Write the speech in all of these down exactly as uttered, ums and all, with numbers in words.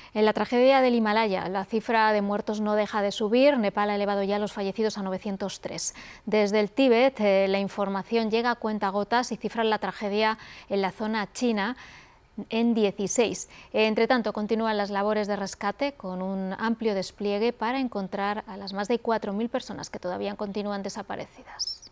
En la tragedia del Himalaya, la cifra de muertos no deja de subir. Nepal ha elevado ya los fallecidos a novecientos tres. Desde el Tíbet, eh, la información llega a cuentagotas y cifran la tragedia en la zona china en dieciséis. Entre tanto, continúan las labores de rescate con un amplio despliegue para encontrar a las más de cuatro mil personas que todavía continúan desaparecidas.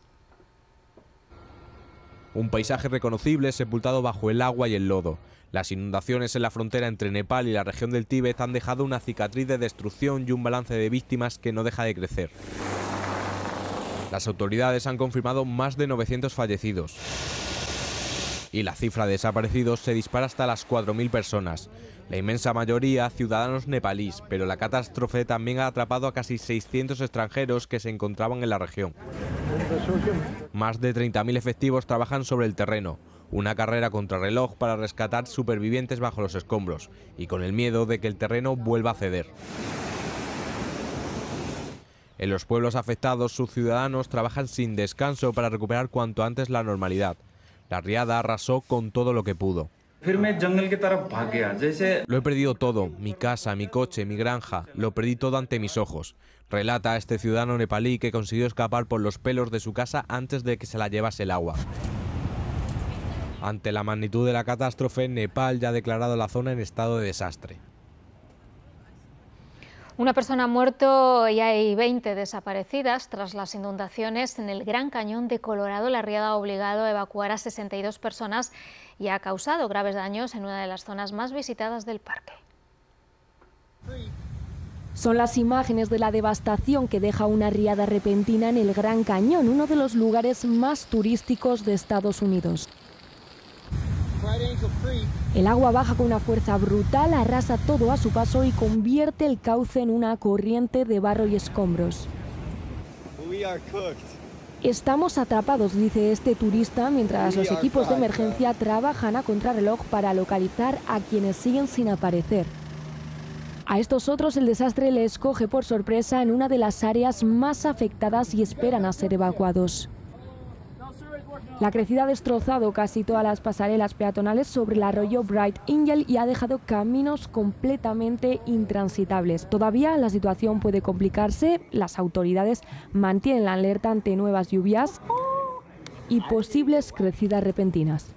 Un paisaje reconocible sepultado bajo el agua y el lodo. Las inundaciones en la frontera entre Nepal y la región del Tíbet han dejado una cicatriz de destrucción y un balance de víctimas que no deja de crecer. Las autoridades han confirmado más de novecientos fallecidos. Y la cifra de desaparecidos se dispara hasta las cuatro mil personas. La inmensa mayoría ciudadanos nepalíes, pero la catástrofe también ha atrapado a casi seiscientos extranjeros que se encontraban en la región. Más de treinta mil efectivos trabajan sobre el terreno. Una carrera contrarreloj para rescatar supervivientes bajo los escombros y con el miedo de que el terreno vuelva a ceder. En los pueblos afectados, sus ciudadanos trabajan sin descanso para recuperar cuanto antes la normalidad. La riada arrasó con todo lo que pudo. Lo he perdido todo, mi casa, mi coche, mi granja, lo perdí todo ante mis ojos. Relata este ciudadano nepalí que consiguió escapar por los pelos de su casa antes de que se la llevase el agua. Ante la magnitud de la catástrofe, Nepal ya ha declarado la zona en estado de desastre. Una persona ha muerto y hay veinte desaparecidas tras las inundaciones en el Gran Cañón de Colorado. La riada ha obligado a evacuar a sesenta y dos personas y ha causado graves daños en una de las zonas más visitadas del parque. Son las imágenes de la devastación que deja una riada repentina en el Gran Cañón, uno de los lugares más turísticos de Estados Unidos. El agua baja con una fuerza brutal, arrasa todo a su paso y convierte el cauce en una corriente de barro y escombros. Estamos atrapados, dice este turista, mientras los equipos de emergencia trabajan a contrarreloj para localizar a quienes siguen sin aparecer. A estos otros el desastre les coge por sorpresa en una de las áreas más afectadas y esperan a ser evacuados. La crecida ha destrozado casi todas las pasarelas peatonales sobre el arroyo Bright Angel y ha dejado caminos completamente intransitables. Todavía la situación puede complicarse. Las autoridades mantienen la alerta ante nuevas lluvias y posibles crecidas repentinas.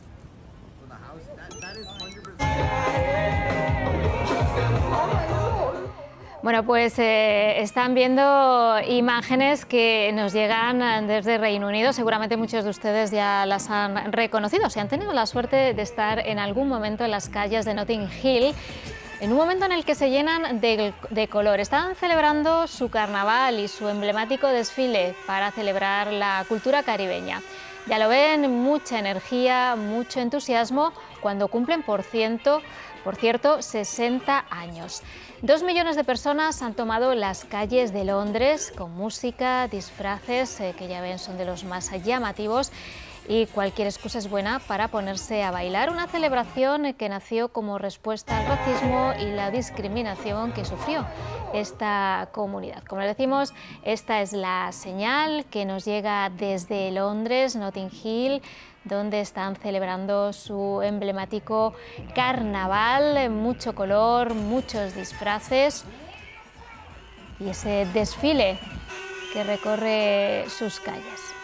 Bueno, pues eh, están viendo imágenes que nos llegan desde Reino Unido. Seguramente muchos de ustedes ya las han reconocido. Si han tenido la suerte de estar en algún momento en las calles de Notting Hill, en un momento en el que se llenan de, de color. Están celebrando su carnaval y su emblemático desfile para celebrar la cultura caribeña. Ya lo ven, mucha energía, mucho entusiasmo cuando cumplen, por ciento, por cierto, sesenta años. Dos millones de personas han tomado las calles de Londres con música, disfraces, eh, que ya ven son de los más llamativos, y cualquier excusa es buena para ponerse a bailar. Una celebración que nació como respuesta al racismo y la discriminación que sufrió esta comunidad. Como les decimos, esta es la señal que nos llega desde Londres, Notting Hill, donde están celebrando su emblemático carnaval. Mucho color, muchos disfraces y ese desfile que recorre sus calles.